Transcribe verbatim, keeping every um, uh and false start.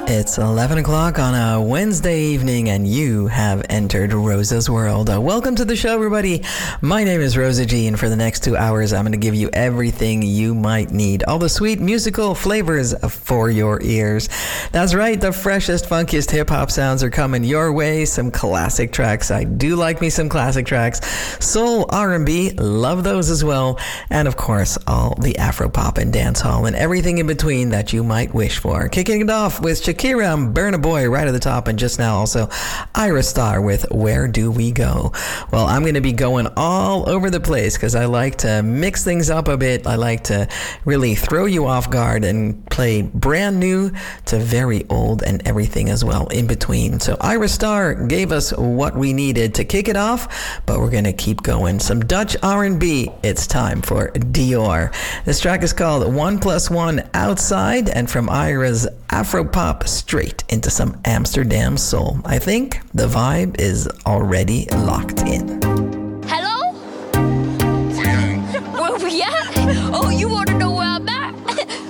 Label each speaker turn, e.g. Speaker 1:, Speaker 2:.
Speaker 1: It's eleven o'clock on a Wednesday evening, and you have entered Rosa's World. Uh, welcome to the show, everybody. My name is Rosa G, and for the next two hours, I'm going to give you everything you might need. All the sweet musical flavors for your ears. That's right, the freshest, funkiest hip-hop sounds are coming your way. Some classic tracks. I do like me some classic tracks. Soul, R and B, love those as well. And, of course, all the Afro-pop and dancehall and everything in between that you might wish for. Kicking it off with Shakira and Burna Boy right at the top, and just now also Ira Star with Where Do We Go? Well, I'm going to be going all over the place because I like to mix things up a bit. I like to really throw you off guard and play brand new to very old and everything as well in between. So Ira Star gave us what we needed to kick it off, but we're going to keep going. Some Dutch R and B. It's time for Dior. This track is called One Plus One Outside, and from Ira's Afro-pop straight into some Amsterdam soul. I think the vibe is already locked in.
Speaker 2: Hello? Where we at? Oh, you want